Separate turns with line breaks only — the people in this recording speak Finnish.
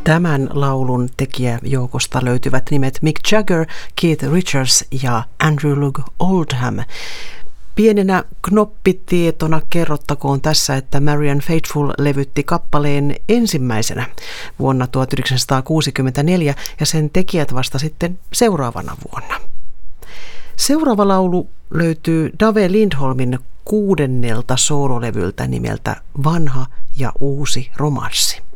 Tämän laulun tekijäjoukosta löytyvät nimet Mick Jagger, Keith Richards ja Andrew Loog Oldham. Pienenä knoppitietona kerrottakoon tässä, että Marianne Faithfull levytti kappaleen ensimmäisenä vuonna 1964 ja sen tekijät vasta sitten seuraavana vuonna. Seuraava laulu löytyy Dave Lindholmin 6. soololevyltä nimeltä Vanha ja uusi romanssi.